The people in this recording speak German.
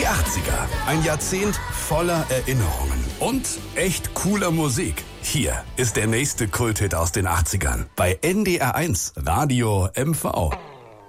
Die 80er, ein Jahrzehnt voller Erinnerungen und echt cooler Musik. Hier ist der nächste Kulthit aus den 80ern bei NDR1 Radio MV.